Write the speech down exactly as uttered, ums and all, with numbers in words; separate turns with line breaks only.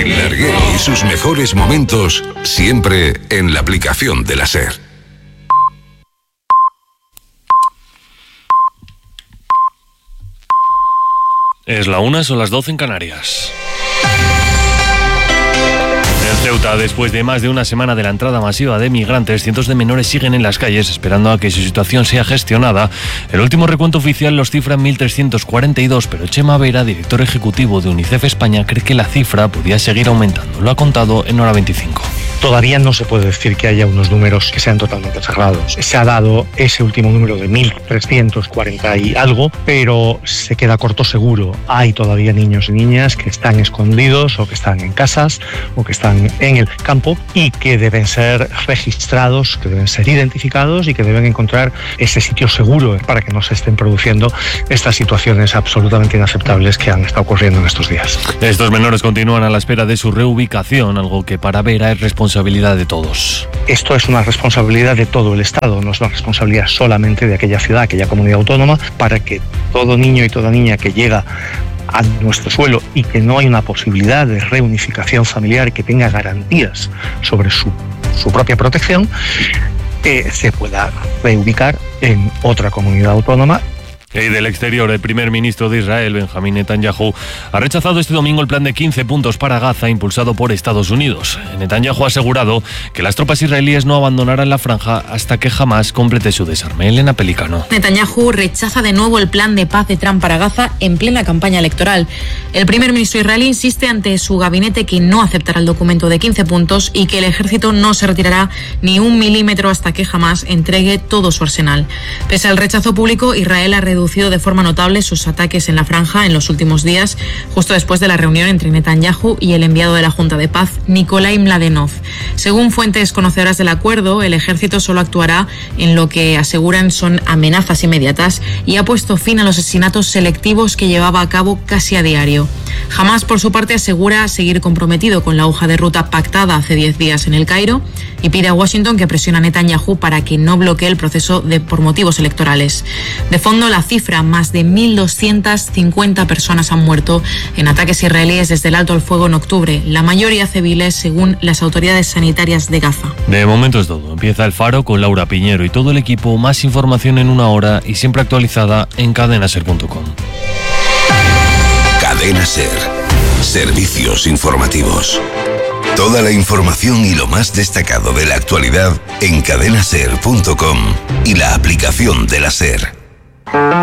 El larguero y sus mejores momentos siempre en la aplicación de la SER.
Es la una, son las doce en Canarias. En Ceuta, después de más de una semana de la entrada masiva de migrantes, cientos de menores siguen en las calles esperando a que su situación sea gestionada. El último recuento oficial los cifra en mil trescientos cuarenta y dos, pero Chema Vera, director ejecutivo de UNICEF España, cree que la cifra podría seguir aumentando. Lo ha contado en Hora veinticinco.
Todavía no se puede decir que haya unos números que sean totalmente cerrados. Se ha dado ese último número de mil trescientos cuarenta y algo, pero se queda corto seguro. Hay todavía niños y niñas que están escondidos o que están en casas o que están en el campo y que deben ser registrados, que deben ser identificados y que deben encontrar ese sitio seguro para que no se estén produciendo estas situaciones absolutamente inaceptables que han estado ocurriendo en estos días.
Estos menores continúan a la espera de su reubicación, algo que para Vera es responsabilidad de todos.
Esto es una responsabilidad de todo el Estado, no es una responsabilidad solamente de aquella ciudad, aquella comunidad autónoma, para que todo niño y toda niña que llega a nuestro suelo y que no hay una posibilidad de reunificación familiar que tenga garantías sobre su, su propia protección, eh, se pueda reubicar en otra comunidad autónoma.
Y del exterior, el primer ministro de Israel, Benjamín Netanyahu, ha rechazado este domingo el plan de quince puntos para Gaza impulsado por Estados Unidos. Netanyahu ha asegurado que las tropas israelíes no abandonarán la franja hasta que Hamás complete su desarme. Elena Pelicano.
Netanyahu rechaza de nuevo el plan de paz de Trump para Gaza en plena campaña electoral. El primer ministro israelí insiste ante su gabinete que no aceptará el documento de quince puntos y que el ejército no se retirará ni un milímetro hasta que Hamás entregue todo su arsenal. Pese al rechazo público, Israel ha reducido de forma notable sus ataques en la franja en los últimos días, justo después de la reunión entre Netanyahu y el enviado de la Junta de Paz, Nikolai Mladenov. Según fuentes conocedoras del acuerdo, el ejército solo actuará en lo que aseguran son amenazas inmediatas y ha puesto fin a los asesinatos selectivos que llevaba a cabo casi a diario. Hamás, por su parte, asegura seguir comprometido con la hoja de ruta pactada hace diez días en el Cairo y pide a Washington que presione a Netanyahu para que no bloquee el proceso de, por motivos electorales. De fondo, la cifra, más de mil doscientas cincuenta personas han muerto en ataques israelíes desde el alto al fuego en octubre, la mayoría civiles según las autoridades sanitarias de Gaza.
De momento es todo. Empieza El Faro con Laura Piñero y todo el equipo. Más información en una hora y siempre actualizada en cadena ser punto com.
Cadena SER. Servicios informativos. Toda la información y lo más destacado de la actualidad en cadena ser punto com y la aplicación de la SER.